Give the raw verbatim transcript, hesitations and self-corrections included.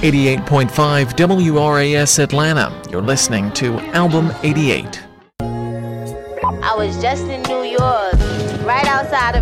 eighty-eight point five W R A S Atlanta. You're listening to Album eighty-eight. I was just in New York, right outside of